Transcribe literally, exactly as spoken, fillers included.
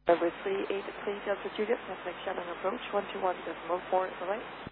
Number three eight three Delta Juliet, contact Shannon approach one two one decimal four, bye-bye.